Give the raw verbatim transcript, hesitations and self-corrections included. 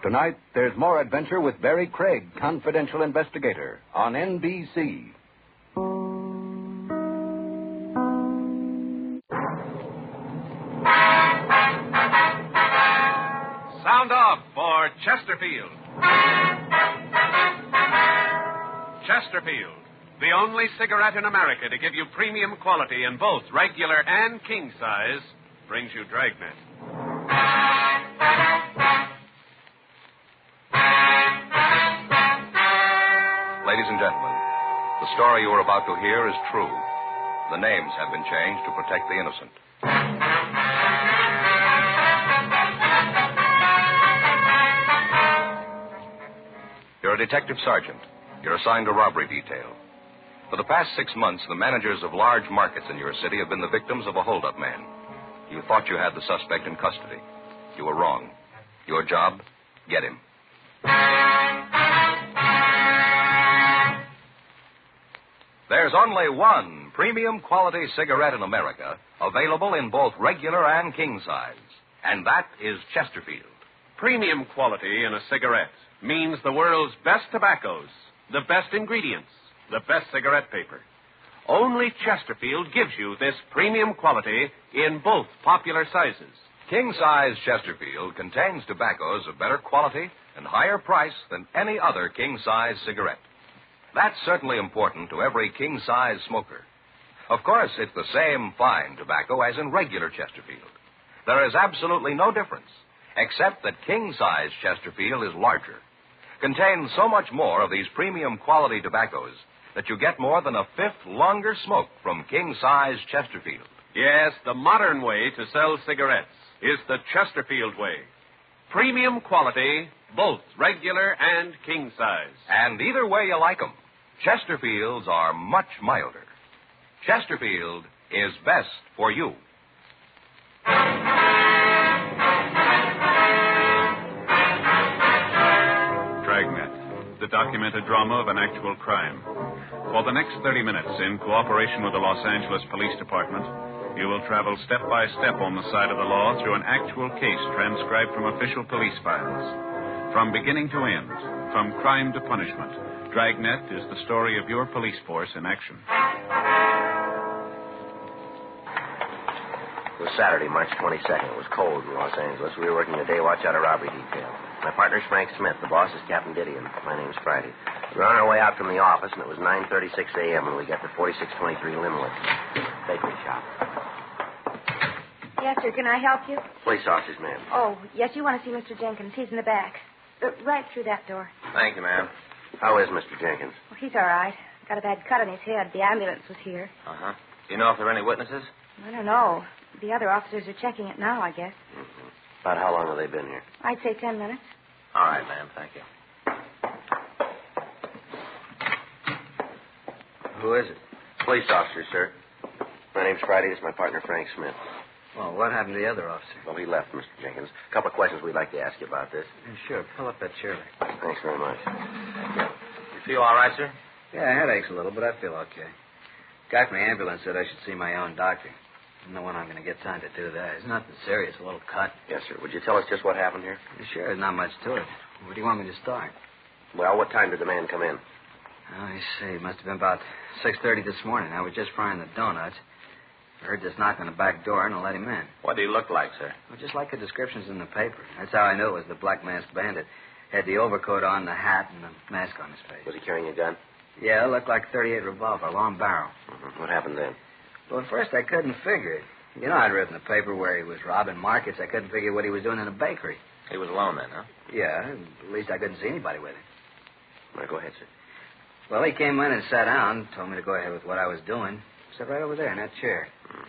Tonight, there's more adventure with Barry Craig, confidential investigator, on N B C. Sound off for Chesterfield. Chesterfield, the only cigarette in America to give you premium quality in both regular and king size, brings you Dragnet. Ladies and gentlemen, the story you are about to hear is true. The names have been changed to protect the innocent. You're a detective sergeant. You're assigned to robbery detail. For the past six months, the managers of large markets in your city have been the victims of a hold-up man. You thought you had the suspect in custody. You were wrong. Your job, get him. There's only one premium quality cigarette in America, available in both regular and king size, and that is Chesterfield. Premium quality in a cigarette means the world's best tobaccos, the best ingredients, the best cigarette paper. Only Chesterfield gives you this premium quality in both popular sizes. King-size Chesterfield contains tobaccos of better quality and higher price than any other king-size cigarette. That's certainly important to every king-size smoker. Of course, it's the same fine tobacco as in regular Chesterfield. There is absolutely no difference, except that king-size Chesterfield is larger. Contains so much more of these premium quality tobaccos that you get more than a fifth longer smoke from king-size Chesterfield. Yes, the modern way to sell cigarettes is the Chesterfield way. Premium quality, both regular and king size. And either way you like 'em, Chesterfields are much milder. Chesterfield is best for you. Dragnet, the documented drama of an actual crime. For the next thirty minutes, in cooperation with the Los Angeles Police Department, you will travel step by step on the side of the law through an actual case transcribed from official police files. From beginning to end, from crime to punishment, Dragnet is the story of your police force in action. It was Saturday, March twenty-second. It was cold in Los Angeles. We were working a day watch out of robbery detail. My partner's Frank Smith. The boss is Captain Didion. My name's Friday. We were on our way out from the office, and it was nine thirty-six a.m. when we got to forty-six twenty-three Linwood Bakery Shop. Yes, sir. Can I help you? Police officers, ma'am. Oh, yes, you want to see Mister Jenkins. He's in the back. Uh, right through that door. Thank you, ma'am. How is Mister Jenkins? Well, he's all right. Got a bad cut on his head. The ambulance was here. Uh-huh. Do you know if there are any witnesses? I don't know. The other officers are checking it now, I guess. Mm-hmm. About how long have they been here? I'd say ten minutes. All right, ma'am. Thank you. Who is it? Police officer, sir. My name's Friday. This is my partner, Frank Smith. Well, what happened to the other officer? Well, he left, Mister Jenkins. A couple of questions we'd like to ask you about this. Yeah, sure. Pull up that chair. Thanks very much. You feel all right, sir? Yeah, headaches a little, but I feel okay. Guy from the ambulance said I should see my own doctor. I don't know when I'm going to get time to do that. It's nothing serious, a little cut. Yes, sir. Would you tell us just what happened here? Yeah, sure, there's not much to it. Where do you want me to start? Well, what time did the man come in? Oh, I see. It must have been about six thirty this morning. I was just frying the donuts. I heard this knock on the back door, and I let him in. What did he look like, sir? Well, just like the descriptions in the paper. That's how I knew it was the black masked bandit. Had the overcoat on, the hat, and the mask on his face. Was he carrying a gun? Yeah, it looked like thirty-eight revolver, long barrel. Mm-hmm. What happened then? Well, at first I couldn't figure it. You know, I'd read in the paper where he was robbing markets. I couldn't figure what he was doing in a bakery. He was alone then, huh? Yeah, at least I couldn't see anybody with him. All right, go ahead, sir. Well, he came in and sat down, told me to go ahead with what I was doing. Sat right over there in that chair.